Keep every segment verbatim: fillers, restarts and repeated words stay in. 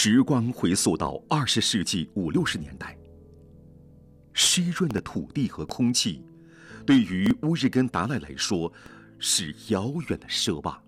时光回溯到二十世纪五六十年代，湿润的土地和空气，对于乌日根达赖来说是遥远的奢望。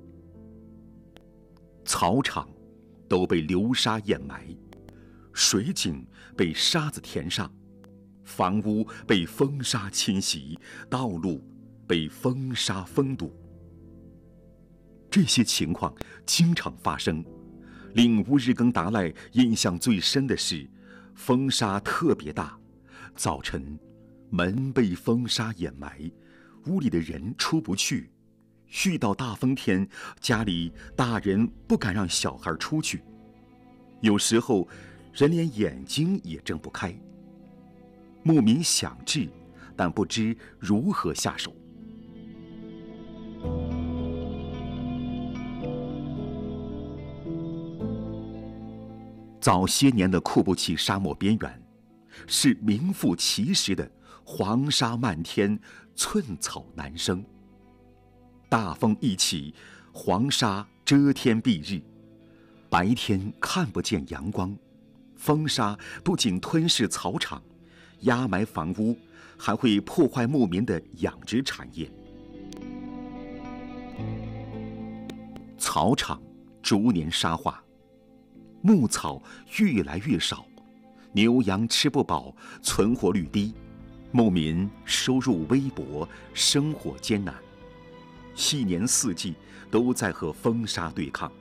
草场都被流沙掩埋，水井被沙子填上，房屋被风沙侵袭，道路被风沙封堵。这些情况经常发生，令乌日根达赖印象最深的是，风沙特别大，早晨门被风沙掩埋，屋里的人出不去。遇到大风天，家里大人不敢让小孩出去，有时候人连眼睛也睁不开。牧民想治，但不知如何下手。早些年的库布齐沙漠边缘，是名副其实的黄沙漫天，寸草难生。大风一起，黄沙遮天蔽日，白天看不见阳光。风沙不仅吞噬草场，压埋房屋，还会破坏牧民的养殖产业。草场逐年沙化，牧草越来越少，牛羊吃不饱，存活率低，牧民收入微薄，生活艰难。一年四季都在和风沙对抗。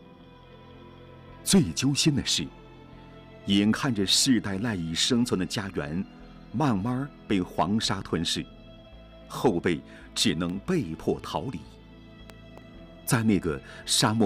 最揪心的是，眼看着世代赖以生存的家园慢慢被黄沙吞噬，后辈只能被迫逃离。在那个沙漠